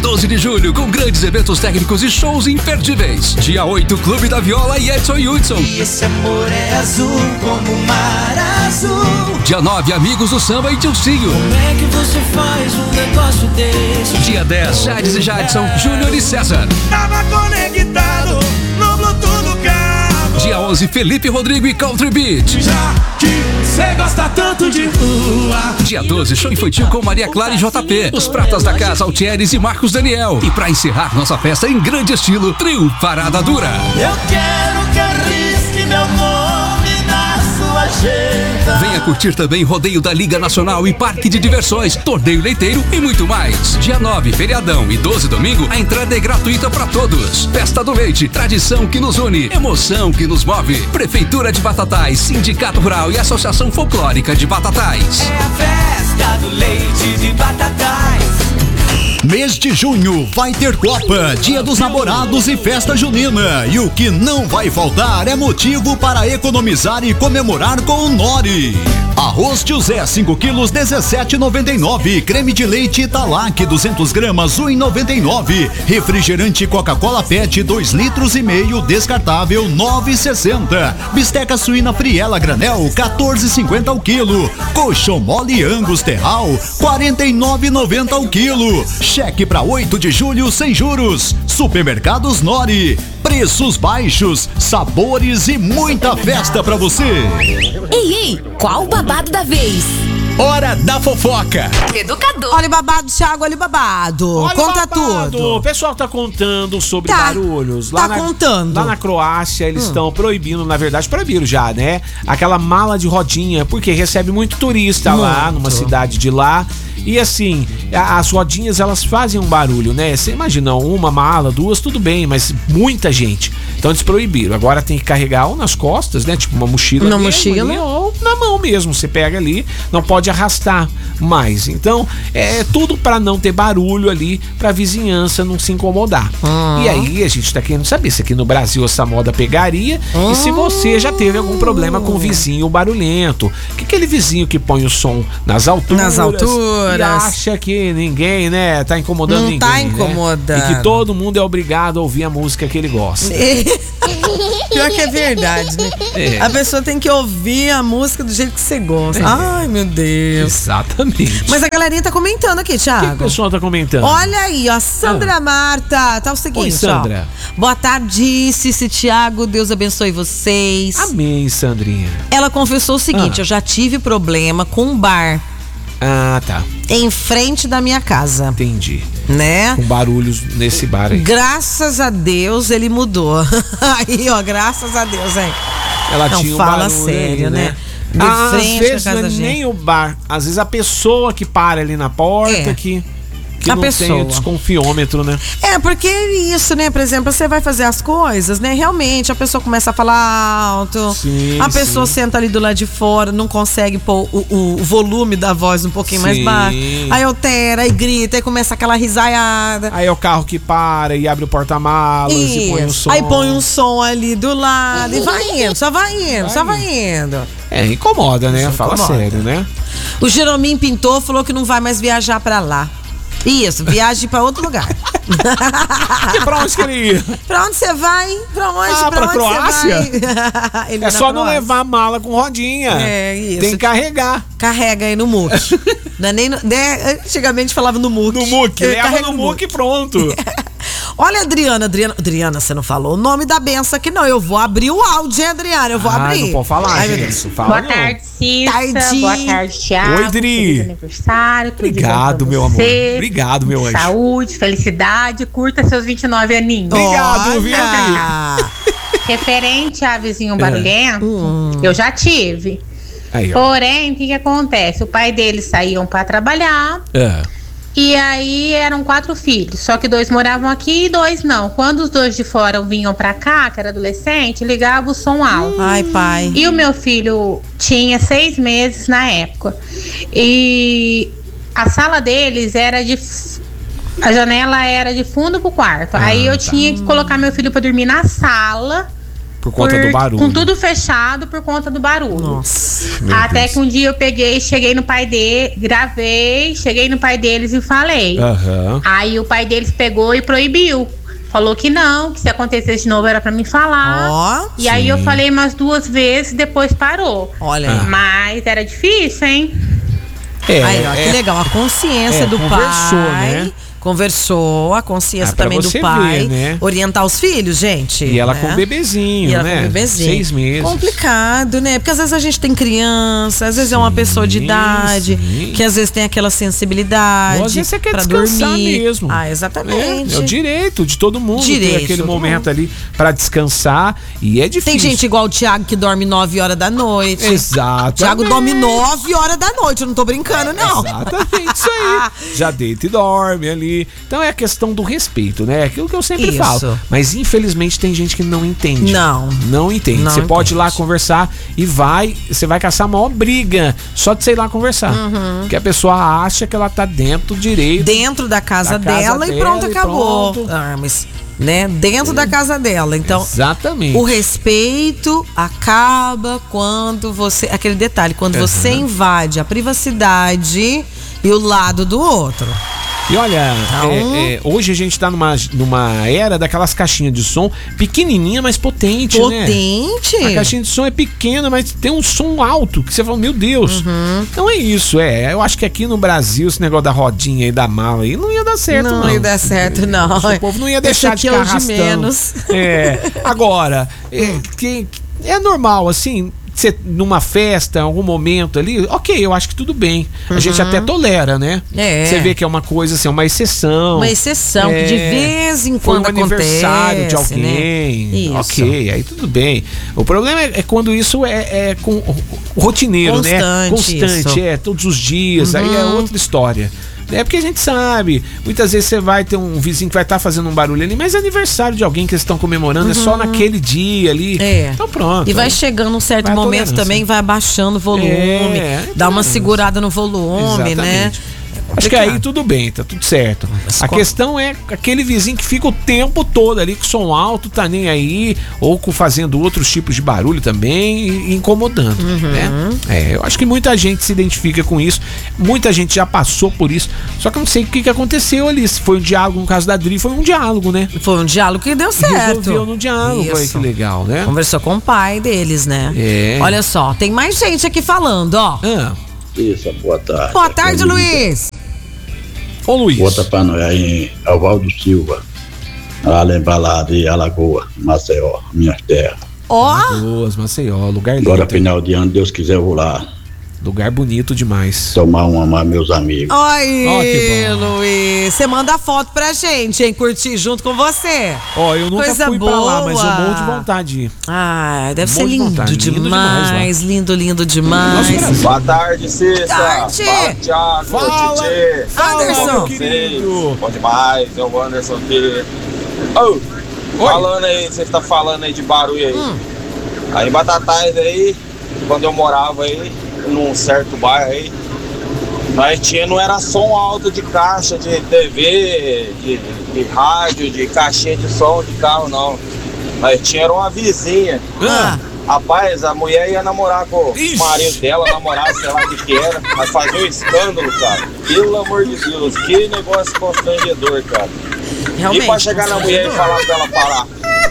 12 de julho, com grandes eventos técnicos e shows imperdíveis. Dia 8, Clube da Viola e Edson Hudson. E esse amor é azul como o mar azul. Dia 9, Amigos do Samba e Dilcinho. Como é que você faz um negócio desse? Dia 10, Jades e Jadson, Júnior e César. Tava conectado no Bluetooth do carro. Dia 11, Felipe Rodrigo e Country Beat. Já que você gosta tanto de rua. Dia 12, show infantil com Maria Clara e JP. Os pratas da casa, Altieres e Marcos Daniel. E pra encerrar nossa festa em grande estilo, Trio Parada Dura. Eu quero que arrisque meu nome na sua agenda. Venha curtir também Rodeio da Liga Nacional e Parque de Diversões, Torneio Leiteiro e muito mais. Dia 9, feriadão e 12, domingo, a entrada é gratuita para todos. Festa do Leite, tradição que nos une, emoção que nos move. Prefeitura de Batatais, Sindicato Rural e Associação Folclórica de Batatais. É a festa do leite de Batatais. Mês de junho vai ter Copa, Dia dos Namorados e Festa Junina. E o que não vai faltar é motivo para economizar e comemorar com o Nori. Arroz José 5 quilos 17,99. Creme de leite Italac 200 gramas 1,99. Refrigerante Coca-Cola PET 2 litros e meio descartável 9,60. Bisteca suína Friela granel 14,50 ao quilo. Coxão mole Angus Terral 49,90 ao quilo. Cheque para 8 de julho sem juros. Supermercados Nori. Preços baixos, sabores e muita festa pra você. Ei, qual o babado da vez? Hora da fofoca. Educador. Olha o babado, Thiago, olha o babado. Olha Conta o babado. tudo. O pessoal tá contando sobre Tá. barulhos. Contando. Lá na Croácia, eles estão proibindo, na verdade, proibiram já, né? Aquela mala de rodinha, porque recebe muito turista lá, numa cidade de lá. E assim, as rodinhas, elas fazem um barulho, né? Você imagina, uma mala, duas, tudo bem, mas muita gente. Então eles proibiram. Agora tem que carregar ou nas costas, né? Tipo uma mochila. Na mesmo, mochila. ali, ou na mão mesmo. Você pega ali, não pode arrastar mais. Então, é tudo pra não ter barulho ali, pra vizinhança não se incomodar. E aí, a gente tá querendo saber se aqui no Brasil essa moda pegaria e se você já teve algum problema com o vizinho barulhento. Aquele vizinho que põe o som nas alturas. Nas alturas. E acha que ninguém, né, tá incomodando Não ninguém. tá né? incomodando. E que todo mundo é obrigado a ouvir a música que ele gosta. Pior que é verdade, né? É. A pessoa tem que ouvir a música do jeito que você gosta. Ai, meu Deus. Exatamente. Mas a galerinha tá comentando aqui, o que Thiago. o pessoal tá comentando? Olha aí, ó, Sandra Marta. Tá o seguinte, Oi, Sandra. ó. Boa tarde, Cici, Thiago. Deus abençoe vocês. Amém, Sandrinha. Ela confessou o seguinte: eu já tive problema com um bar Ah, tá. em frente da minha casa, Entendi. né? Com barulhos nesse bar aí. Graças a Deus ele mudou. Aí, ó, graças a Deus, hein? Ela Não, tinha um fala barulho sério, aí, né? De Às frente vezes à casa não é da gente. nem o bar. Às vezes a pessoa que para ali na porta É. que A não pessoa. tem o desconfiômetro, né? É, porque isso, né? Por exemplo, você vai fazer as coisas, né? Realmente, a pessoa começa a falar alto. Sim, a pessoa sim. senta ali do lado de fora, não consegue pôr o volume da voz um pouquinho mais Sim. baixo. Aí altera, aí grita, aí começa aquela risaiada. Aí é o carro que para e abre o porta-malas e põe o som. Aí põe um som ali do lado e vai indo, só vai indo, só vai indo. É, incomoda, né? Isso Fala incomoda. sério, né? O Jeromim Pintor falou que não vai mais viajar pra lá. Isso, viagem pra outro lugar. E pra onde que ele ia? Pra onde você vai? Pra onde? Ah, pra onde Croácia? você vai? Ele É vai só na não Croácia. levar a mala com rodinha. É, isso. Tem que carregar. Carrega aí no muque. Não é nem no, né? Antigamente falava no muque. No muque. Leva Carrega no muque e pronto. Olha, Adriana, você não falou o nome da benção aqui, não. Eu vou abrir o áudio, hein, Adriana? Eu vou abrir. Não pode falar, Ai, meu gente. Deus. Fala Boa não. tarde, Cissa. Tarde. Boa tarde, Thiago. Oi, Dri. Feliz aniversário. tudo de bom Obrigado, pra meu amor. você. Obrigado, meu anjo. Saúde, felicidade. Curta seus 29 aninhos. Obrigado, viu, Olha. Referente a vizinho barulhento, eu já tive. Aí, ó. Porém, o que acontece? O pai deles saíam pra trabalhar. É. E aí eram 4 filhos, só que 2 moravam aqui e 2 não. Quando os 2 de fora vinham pra cá, que era adolescente, ligava o som alto. Ai, pai. E o meu filho tinha 6 meses na época. E a sala deles era de... A janela era de fundo pro quarto. Aí eu tinha que colocar meu filho pra dormir na sala Por conta do barulho. Com tudo fechado por conta do barulho. Nossa. Até que um dia eu peguei, cheguei no pai dele, gravei, cheguei no pai deles e falei. Aham. Aí o pai deles pegou e proibiu. Falou que não, que se acontecesse de novo era pra me falar. Ó, E aí eu falei umas 2 vezes, depois parou. olha aí. Mas era difícil, hein? Aí, ó, que legal. A consciência do conversou, pai. né? Conversou, a consciência pra também do você pai. ver, né? Orientar os filhos, gente. E ela né? com o bebezinho, E ela né? com o bebezinho. 6 meses. Complicado, né? Porque às vezes a gente tem criança, às vezes é uma pessoa de idade, sim. que às vezes tem aquela sensibilidade. Ou às vezes você quer pra descansar dormir. mesmo. Ah, exatamente. É o direito de todo mundo ter Direito, aquele todo momento mundo. ali pra descansar. E é difícil. Tem gente igual o Thiago que dorme 9 horas da noite. Exato. Thiago dorme 9 horas da noite, eu não tô brincando, não. Exatamente, isso aí. Já deita e dorme ali. Então é a questão do respeito, né? Aquilo que eu sempre Isso. falo. Mas infelizmente tem gente que não entende. Não entende. Não Você pode ir lá entende. conversar e você vai caçar a maior briga só de você ir lá conversar. Porque a pessoa acha que ela tá dentro do direito. Dentro da casa dela e pronto, acabou. pronto. Ah, mas, né? Dentro da casa dela. Então, Exatamente. o respeito acaba quando você. Aquele detalhe, quando você invade a privacidade e o lado do outro. E olha, Então- hoje a gente tá numa era daquelas caixinhas de som pequenininha, mas potente, né? Potente. A caixinha de som é pequena, mas tem um som alto que você fala, meu Deus. Então é isso, eu acho que aqui no Brasil esse negócio da rodinha e da mala aí não ia dar certo, não. Não ia dar certo, não. O povo não ia deixar Esse de aqui é ficar o de arrastando. menos. Agora, é normal, assim, você numa festa, em algum momento ali, ok, eu acho que tudo bem. A gente até tolera, né? É. Você vê que é uma coisa assim, uma exceção. Uma exceção que de vez em Foi quando um aniversário de acontece, alguém. né? Isso. Ok, aí tudo bem. O problema é quando isso é com rotineiro, né? Constante, isso. Todos os dias. Aí é outra história. É porque a gente sabe, muitas vezes você vai ter um vizinho que vai estar fazendo um barulho ali, mas é aniversário de alguém que eles estão comemorando, é só naquele dia ali. É. Então pronto. E vai chegando um certo Vai a momento tolerância. também, vai abaixando o volume, dá uma tolerância. segurada no volume, né? Exatamente. Acho que aí tudo bem, tá tudo certo. A questão é aquele vizinho que fica o tempo todo ali com som alto, tá nem aí, ou fazendo outros tipos de barulho também e incomodando, né? Eu acho que muita gente se identifica com isso, muita gente já passou por isso, só que eu não sei o que aconteceu ali, se foi um diálogo, no caso da Dri, foi um diálogo, né? Foi um diálogo que deu certo. Resolveu no diálogo, aí que legal, né? Conversou com o pai deles, né? É. Olha só, tem mais gente aqui falando, ó. Isso, boa tarde. Boa tarde, Luiz. Ô, Luiz. Bota pra nós aí em Alvaldo Silva. Lá lembrar lá de Alagoa, Maceió, minha terra. Ó. Boas, Maceió, lugar lindo. Agora, final de ano, Deus quiser, eu vou lá Lugar bonito demais. tomar uma, meus amigos. Oi, Ó, que bom. Luiz. Você manda foto pra gente, hein? Curtir junto com você. Ó, eu nunca Coisa fui pra lá, boa. mas eu morro de vontade de ir. Ah, deve Morro ser de lindo vontade, lindo demais demais. lá. Lindo demais. Boa tarde, Cissa. Tarde. Fala, Thiago. Fala. Titi. Anderson. meu querido. Bom demais, é o Anderson aqui. Ô, falando aí, você tá falando aí de barulho aí. Aí em Batatais aí, quando eu morava aí, num certo bairro aí, nós tinha, não era som alto de caixa, de TV, de rádio, de caixinha de som de carro, não. Nós tinha era uma vizinha. Rapaz, a mulher ia namorar com o marido dela, namorar, sei lá o que era, mas fazer um escândalo, cara. Pelo amor de Deus, que negócio constrangedor, cara. Realmente, E pra chegar na mulher e falar pra ela parar?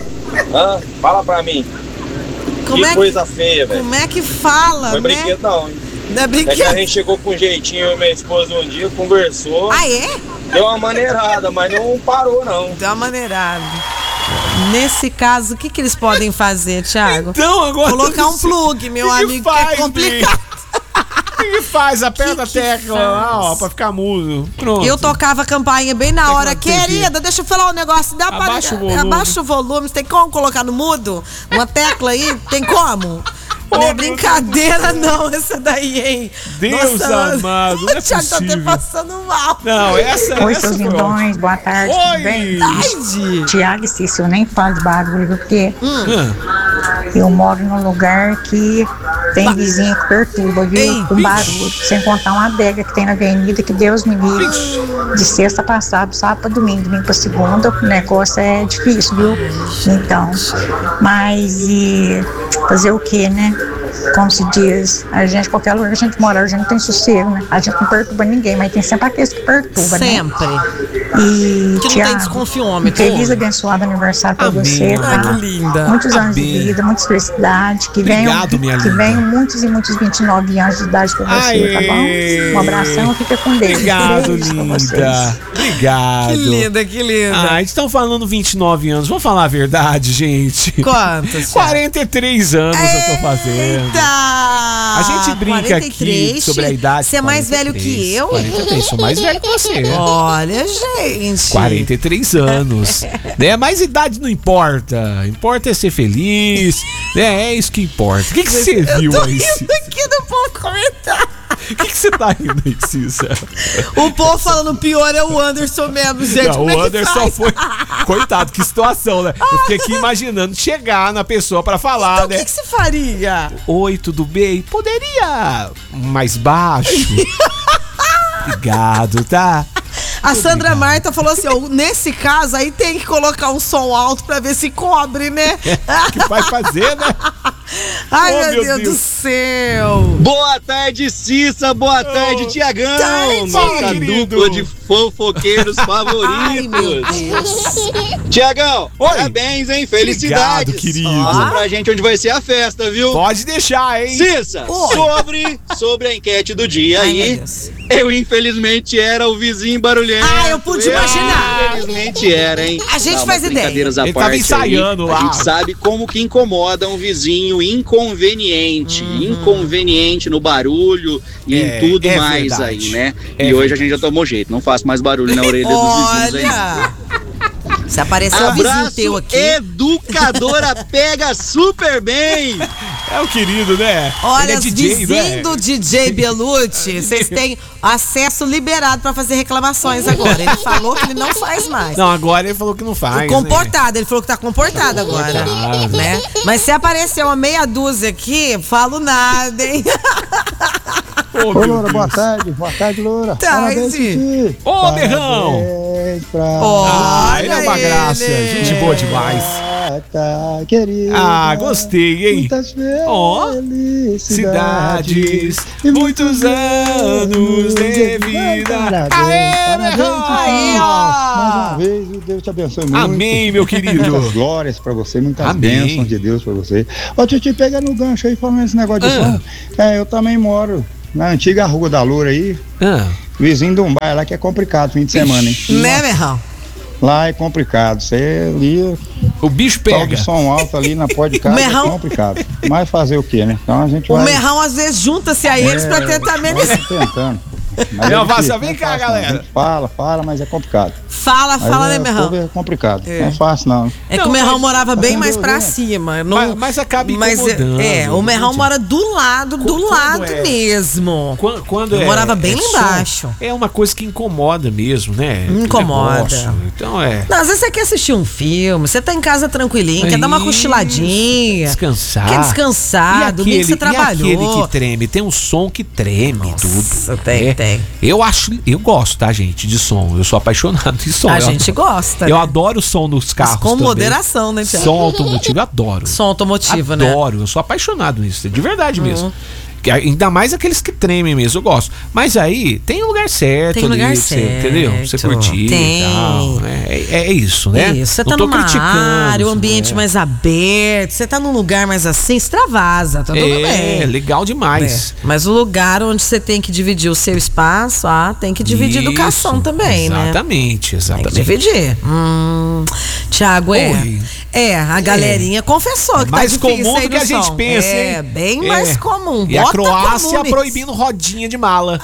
Fala pra mim. Que coisa feia, velho. Como é que fala, Foi né? brinquedo não, hein? Não é É que a brinquedo. gente chegou com um jeitinho, eu e minha esposa um dia, conversou. Ah, é? Deu uma maneirada, mas não parou, não. Deu uma maneirada. Nesse caso, o que eles podem fazer, Thiago? Então, agora. Colocar um plug, meu que amigo, que faz, é complicado. O que faz? Aperta a tecla lá, ó, pra ficar mudo. Pronto. Eu tocava a campainha bem na hora. TV. Querida, deixa eu falar um negócio. Dá pra... Abaixa o volume. Abaixa o volume. Tem como colocar no mudo? Uma tecla aí? Tem como? Não é brincadeira, não, essa daí, hein? Deus amado, não é o Thiago tá até possível. passando mal. Não, essa Oi, essa seus foi lindões, ótima. boa tarde, Oi. tudo bem? Tarde. Tiago e Cício, eu nem falo de barulho, porque Ah, eu moro num lugar que Tem vizinho que perturba, viu? Com barulho. Sem contar uma adega que tem na avenida, que Deus me livre. De sexta pra sábado, sábado pra domingo pra segunda, o negócio é difícil, viu? Então, mas e fazer o quê, né? Como se diz, a gente, qualquer lugar que a gente mora, a gente não tem sossego, né? A gente não perturba ninguém, mas tem sempre aqueles que perturbam, né? Sempre. E que não tem desconfiômetro. Feliz, abençoado aniversário pra você, tá? Ai, que linda. Muitos anos de vida, muitas felicidades. Que venham muitos e muitos 29 anos de idade pra você, tá bom? Um abração e fica com Deus. Obrigado, linda. Obrigado. Que linda, que linda. Ah, estão falando 29 anos. Vamos falar a verdade, gente? Quantos? 43 anos eu tô fazendo. A gente brinca 43, aqui sobre a idade. Você é mais velho que eu? 43, sou mais velho que você. Olha, gente. 43 anos. Né? Mas idade não importa. Importa é ser feliz. Né? É isso que importa. O que você viu aí? Eu tô rindo aqui do povo comentar. O que você tá rindo aí, Cissa? O povo falando pior é o Anderson mesmo, gente. Não, o Anderson foi. Coitado, que situação, né? Eu fiquei aqui imaginando chegar na pessoa pra falar, então, né? O que você faria? Oi, tudo bem? Poderia mais baixo? Obrigado, tá? A Sandra Marta falou assim, ó, nesse caso aí tem que colocar um som alto pra ver se cobre, né? Que vai fazer, né? Ai, meu Deus do céu. Boa tarde, Cissa. Boa tarde, Tiagão. Nossa dupla de fofoqueiros favoritos. Ai, meu Deus. Tiagão, parabéns, hein? Felicidades. Obrigado, querido. Mostra pra gente onde vai ser a festa, viu? Pode deixar, hein? Cissa, sobre a enquete do dia aí. Eu, infelizmente, era o vizinho barulhento. Ah, eu pude imaginar. Infelizmente era, hein? A gente faz ideia. Brincadeiras à Ele parte tava ensaiando aí, lá. A gente sabe como que incomoda um vizinho inconveniente. Inconveniente no barulho e em tudo mais verdade. aí, né? E hoje a gente já tomou jeito. Não faço mais barulho na orelha dos vizinhos aí. Olha. Se apareceu um vizinho teu aqui. Educadora pega super bem. É o querido, né? Olha, ele é os DJ, vizinhos né? do DJ Belucci, vocês têm acesso liberado pra fazer reclamações agora. Ele falou que ele não faz mais. Não, agora ele falou que não faz. Comportado, né? Ele falou que tá comportado agora. Né? Mas se aparecer uma meia dúzia aqui, falo nada, hein? Ô, Loura, boa tarde, Loura. Tarde. Ô, Berrão. Ele é uma graça, gente boa demais. Querido. Ah, gostei, hein? Muitas cidades, muitos anos de vida. Aê, Berrão! Mais uma vez, Deus te abençoe muito. Amém, meu querido. Muitas glórias pra você, muitas Amém. bênçãos de Deus pra você. Ô, Titi, pega no gancho aí, falando esse negócio de som. Eu também moro na antiga Rua da Loura aí. Vizinho de um bairro lá que é complicado, fim de semana, hein? Né, Berrão? Lá é complicado, você ali... O bicho pega. O som alto ali na porta de casa é complicado. Mas fazer o quê, né? Então a gente vai... O Merrão às vezes junta-se a eles pra tentar amenizar. Tentando. Vem cá, galera. Fala, mas é complicado. Fala, né, Merrão? É complicado. Não é fácil, não. É que o Merrão morava bem mais pra cima. Mas acaba incomodando. O Merrão mora do lado mesmo. Quando morava bem lá embaixo. É uma coisa que incomoda mesmo, né? Incomoda. Então Não, às vezes você quer assistir um filme, você tá em casa tranquilinho, quer dar uma cochiladinha. Descansar. Quer descansar, domingo você trabalhou. E aquele que treme, tem um som que treme tudo. Tem. Eu gosto, tá, gente, de som. Eu sou apaixonado de som. A gente gosta. Eu né? adoro o som dos carros. Com também. moderação, né, Tiago? Som automotivo, eu adoro. Som automotivo, né? Adoro, eu sou apaixonado nisso, de verdade mesmo. Ainda mais aqueles que tremem mesmo, eu gosto. Mas aí tem um lugar certo. Tem lugar certo. Entendeu? Pra você curtir e tal. É isso, né? Isso, você tá numa área, o ambiente mais aberto, você tá num lugar mais assim, extravasa, tá tudo bem. É, legal demais. Mas o lugar onde você tem que dividir o seu espaço, tem que dividir educação também, exatamente, né? Exatamente. Tem que dividir. Tiago, a galerinha confessou que mais tá difícil comum do que a gente pensa, hein? Bem mais comum. E a Croácia proibindo rodinha de mala.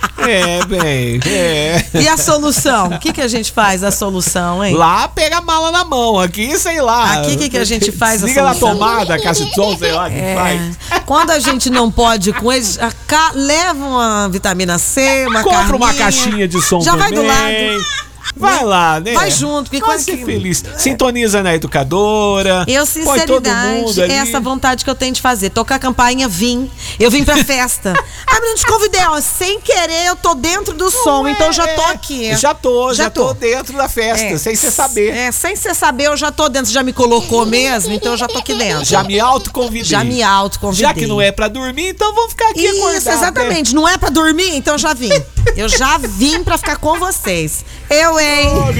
E a solução? O que a gente faz a solução, hein? Lá pega a mala na mão, aqui sei lá. Aqui o que a gente faz a solução? Liga na tomada, a caixa de som, sei lá o que faz. Quando a gente não pode ir com eles, leva uma vitamina C, uma compra uma caixinha de som já também. vai do lado. Vai lá, né? Vai junto, que coisa que feliz. Sintoniza na educadora. Eu, põe todo mundo sinceridade, ali. essa vontade que eu tenho de fazer. Tocar a campainha, eu vim pra festa. Ah, mas não te convidei, ó. Sem querer, eu tô dentro do som, então já tô aqui. Já tô dentro da festa, sem você saber. Sem você saber, eu já tô dentro. Você já me colocou mesmo, então eu já tô aqui dentro. Já me autoconvidei. Já que não é pra dormir, então vamos ficar aqui acordado. Isso, exatamente. Né? Não é pra dormir, então eu já vim. Eu já vim pra ficar com vocês. Eu, hein?